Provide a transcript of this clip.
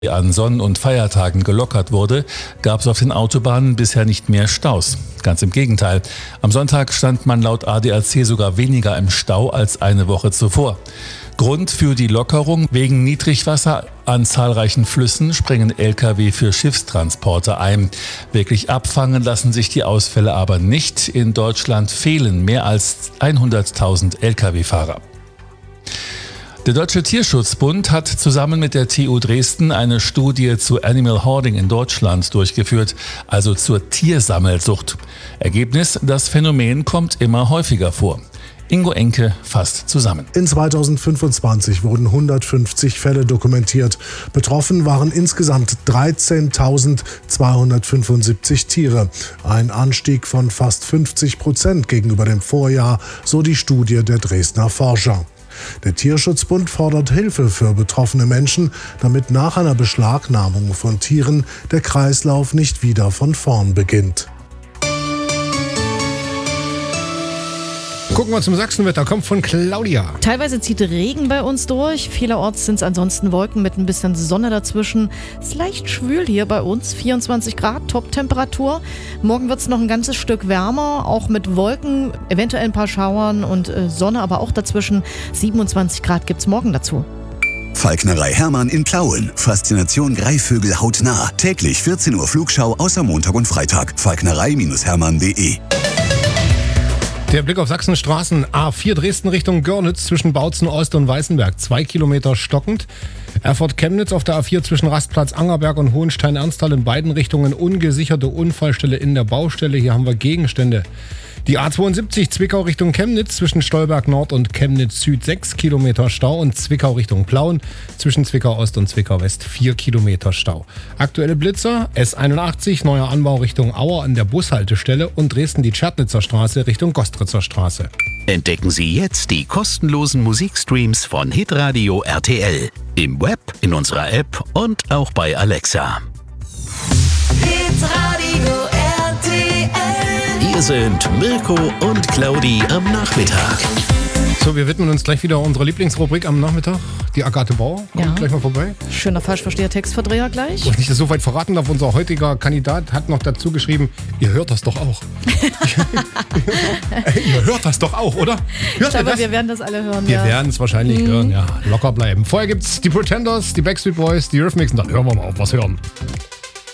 an Sonn- und Feiertagen gelockert wurde, gab es auf den Autobahnen bisher nicht mehr Staus. Ganz im Gegenteil. Am Sonntag stand man laut ADAC sogar weniger im Stau als eine Woche zuvor. Grund für die Lockerung: wegen Niedrigwasser an zahlreichen Flüssen springen Lkw für Schiffstransporte ein. Wirklich abfangen lassen sich die Ausfälle aber nicht. In Deutschland fehlen mehr als 100.000 Lkw-Fahrer. Der Deutsche Tierschutzbund hat zusammen mit der TU Dresden eine Studie zu Animal Hoarding in Deutschland durchgeführt, also zur Tiersammelsucht. Ergebnis: das Phänomen kommt immer häufiger vor. Ingo Enke fasst zusammen. In 2025 wurden 150 Fälle dokumentiert. Betroffen waren insgesamt 13.275 Tiere. Ein Anstieg von fast 50% gegenüber dem Vorjahr, so die Studie der Dresdner Forscher. Der Tierschutzbund fordert Hilfe für betroffene Menschen, damit nach einer Beschlagnahmung von Tieren der Kreislauf nicht wieder von vorn beginnt. Gucken wir zum Sachsenwetter, kommt von Claudia. Teilweise zieht Regen bei uns durch. Vielerorts sind es ansonsten Wolken mit ein bisschen Sonne dazwischen. Es ist leicht schwül hier bei uns, 24 Grad, Top-Temperatur. Morgen wird es noch ein ganzes Stück wärmer, auch mit Wolken, eventuell ein paar Schauern und Sonne, aber auch dazwischen. 27 Grad gibt es morgen dazu. Falknerei Hermann in Plauen. Faszination Greifvögel hautnah. Täglich 14 Uhr Flugschau außer Montag und Freitag. Falknerei-hermann.de. Der Blick auf Sachsenstraßen. A4 Dresden Richtung Görlitz zwischen Bautzen Ost und Weißenberg. 2 Kilometer stockend. Erfurt-Chemnitz auf der A4 zwischen Rastplatz Angerberg und Hohenstein-Ernsthal in beiden Richtungen ungesicherte Unfallstelle in der Baustelle. Hier haben wir Gegenstände. Die A72 Zwickau Richtung Chemnitz zwischen Stolberg Nord und Chemnitz Süd 6 Kilometer Stau und Zwickau Richtung Plauen zwischen Zwickau Ost und Zwickau West 4 Kilometer Stau. Aktuelle Blitzer: S81 neuer Anbau Richtung Auer an der Bushaltestelle und Dresden die Tschernitzer Straße Richtung Gostritzer Straße. Entdecken Sie jetzt die kostenlosen Musikstreams von Hitradio RTL. Im Web, in unserer App und auch bei Alexa. Hitradio RTL. Hier sind Mirko und Claudi am Nachmittag. So, wir widmen uns gleich wieder unserer Lieblingsrubrik am Nachmittag. Die Agathe Bauer kommt gleich mal vorbei. Schöner Falschversteher-Textverdreher gleich. Und nicht das so weit verraten darf, unser heutiger Kandidat hat noch dazu geschrieben, ihr hört das doch auch. Ihr hört das doch auch, oder? Ich glaube, wir werden das alle hören. Wir werden es wahrscheinlich hören, ja. Locker bleiben. Vorher gibt's die Pretenders, die Backstreet Boys, die Eurythmics und dann hören wir mal auf was hören.